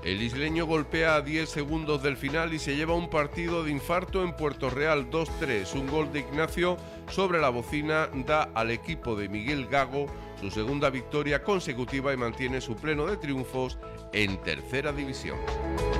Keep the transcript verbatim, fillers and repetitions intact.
El isleño golpea a diez segundos del final y se lleva un partido de infarto en Puerto Real, dos tres. Un gol de Ignacio sobre la bocina da al equipo de Miguel Gago su segunda victoria consecutiva y mantiene su pleno de triunfos en tercera división.